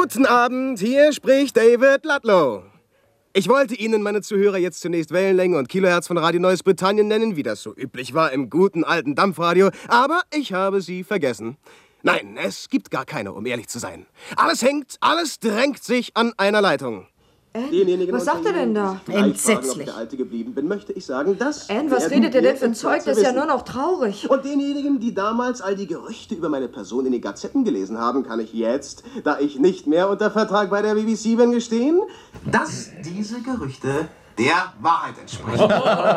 Guten Abend, hier spricht David Ludlow. Ich wollte Ihnen meine Zuhörer jetzt zunächst Wellenlänge und Kilohertz von Radio Neues Britannien nennen, wie das so üblich war im guten alten Dampfradio, aber ich habe Sie vergessen. Nein, es gibt gar keine, um ehrlich zu sein. Alles drängt sich an einer Leitung. Was sagt er denn da? Entsetzlich. Möchte ich sagen, dass Was redet ihr denn für ein Zeug? Das ist ja nur noch traurig. Und denjenigen, die damals all die Gerüchte über meine Person in den Gazetten gelesen haben, kann ich jetzt, da ich nicht mehr unter Vertrag bei der BBC bin, gestehen, dass diese Gerüchte der Wahrheit entsprechen.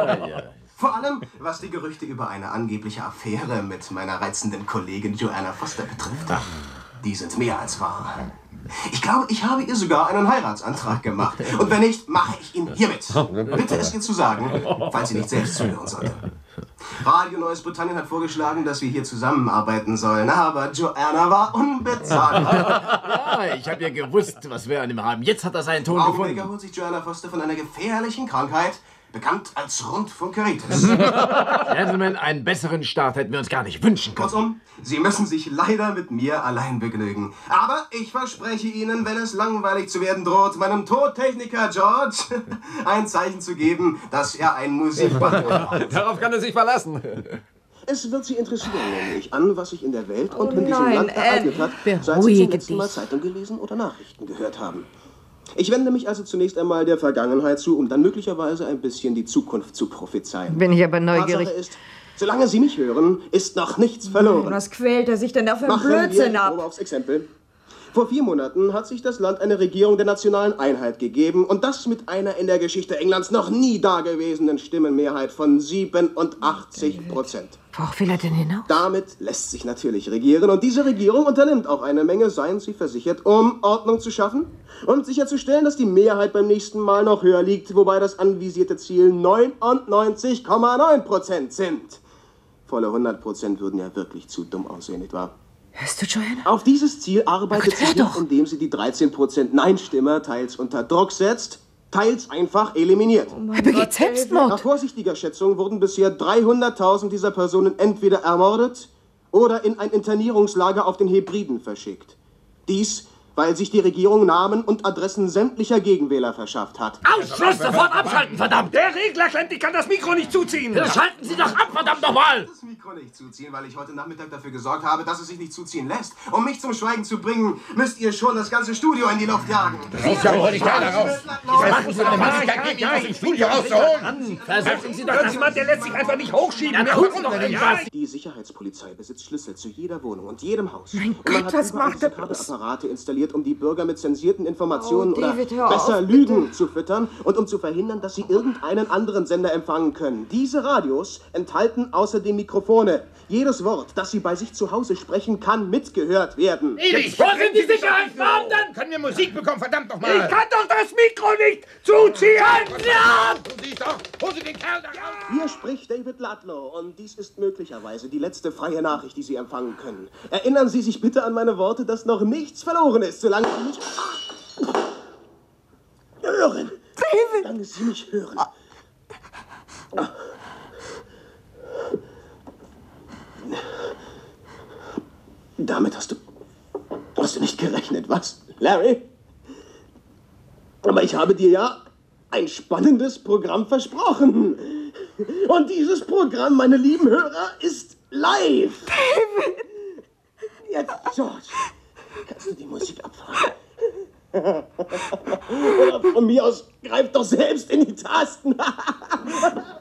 Vor allem, was die Gerüchte über eine angebliche Affäre mit meiner reizenden Kollegin Joanna Foster betrifft. Die sind mehr als wahr. Ich glaube, ich habe ihr sogar einen Heiratsantrag gemacht. Und wenn nicht, mache ich ihn hiermit. Bitte es ihr zu sagen, falls sie nicht selbst zuhören sollte. Radio Neues Britannien hat vorgeschlagen, dass wir hier zusammenarbeiten sollen. Aber Joanna war unbezahlbar. Ja, ich habe ja gewusst, was wir an ihm haben. Jetzt hat er seinen Ton gefunden. Augenblick holt sich Joanna Foster von einer gefährlichen Krankheit, bekannt als Rundfunkeritis. Gentlemen, einen besseren Start hätten wir uns gar nicht wünschen können. Kurzum, Sie müssen sich leider mit mir allein begnügen. Aber ich verspreche Ihnen, wenn es langweilig zu werden droht, meinem Tontechniker George ein Zeichen zu geben, dass er ein Musikband hat. Darauf kann er sich verlassen. Es wird Sie interessieren, nehme ich an, was sich in der Welt und in diesem Land ereignet hat, seit Sie zum letzten Mal Zeitung gelesen oder Nachrichten gehört haben. Ich wende mich also zunächst einmal der Vergangenheit zu, um dann möglicherweise ein bisschen die Zukunft zu prophezeien. Bin ich aber neugierig. Tatsache ist, solange Sie mich hören, ist noch nichts verloren. Was quält er sich denn da für einen Blödsinn ab? Aufs Exempel. Vor 4 Monaten hat sich das Land eine Regierung der nationalen Einheit gegeben und das mit einer in der Geschichte Englands noch nie dagewesenen Stimmenmehrheit von 87%. Worauf will er denn hinaus? Damit lässt sich natürlich regieren und diese Regierung unternimmt auch eine Menge, seien Sie versichert, um Ordnung zu schaffen und sicherzustellen, dass die Mehrheit beim nächsten Mal noch höher liegt, wobei das anvisierte Ziel 99,9% sind. Volle 100% würden ja wirklich zu dumm aussehen, nicht wahr? Hörst du, Joanna? Auf dieses Ziel arbeitet sie, indem sie die 13% Nein-Stimmer teils unter Druck setzt, teils einfach eliminiert. Er begeht Selbstmord. Nach vorsichtiger Schätzung wurden bisher 300.000 dieser Personen entweder ermordet oder in ein Internierungslager auf den Hebriden verschickt. Dies, weil sich die Regierung Namen und Adressen sämtlicher Gegenwähler verschafft hat. Ausschluss! Sofort abschalten, verdammt! Der Regler klemmt, ich kann das Mikro nicht zuziehen. Schalten Sie doch ab, verdammt nochmal! Das Mikro nicht zuziehen, weil ich heute Nachmittag dafür gesorgt habe, dass es sich nicht zuziehen lässt. Um mich zum Schweigen zu bringen, müsst ihr schon das ganze Studio in die Luft jagen. Ich hole dich keiner raus! Machen Sie doch mal! Ich aus dem Studio rauszuholen! Versuchen Sie doch das! Jemand, der lässt sich einfach nicht hochschieben. Ja, gucken doch irgendwas! Die Sicherheitspolizei besitzt Schlüssel zu jeder Wohnung und jedem Haus. Mein und Gott, man hat was überall macht er diese Apparate installiert, um die Bürger mit zensierten Informationen oder David, hör besser auf, Lügen bitte. zu füttern und um zu verhindern, dass sie irgendeinen anderen Sender empfangen können. Diese Radios enthalten außerdem Mikrofone. Jedes Wort, das sie bei sich zu Hause sprechen, kann mitgehört werden. Ewig! Wo sind die Sicherheitsbeamten? Können wir Musik bekommen, verdammt nochmal! Ich kann doch das Mikro nicht zuziehen. Ja! Tun Sie es doch! Holen Sie den Kerl da raus! Hier spricht David Ludlow und dies ist möglicherweise die letzte freie Nachricht, die Sie empfangen können. Erinnern Sie sich bitte an meine Worte, dass noch nichts verloren ist, solange Sie mich hören. David! Solange Sie mich hören. Damit hast du nicht gerechnet, was, Larry? Aber ich habe dir ja ein spannendes Programm versprochen. Und dieses Programm, meine lieben Hörer, ist live. David! Jetzt, George, kannst du die Musik abfahren? Oder von mir aus, greif doch selbst in die Tasten.